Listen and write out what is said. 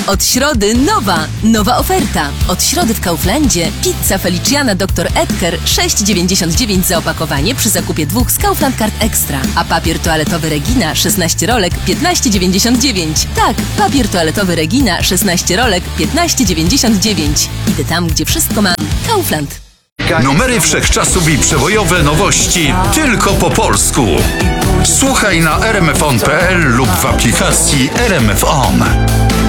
Od środy nowa oferta. Od środy w Kauflandzie pizza Feliciana Dr. Edgar 6,99 za opakowanie przy zakupie 2 z Kaufland Card Extra. A papier toaletowy Regina 16 rolek 15,99. Tak, papier toaletowy Regina 16 rolek 15,99. Idę tam, gdzie wszystko ma Kaufland. Numery wszechczasów i przebojowe nowości tylko po polsku. Słuchaj na rmfon.pl lub w aplikacji RMF On.